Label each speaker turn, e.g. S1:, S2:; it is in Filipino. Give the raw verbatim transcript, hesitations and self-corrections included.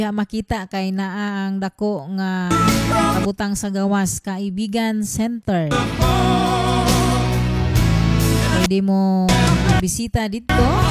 S1: Ya makita kay naa ang dako nga kabutang sa gawas Kaibigan Center. Pwede mo bisita dito.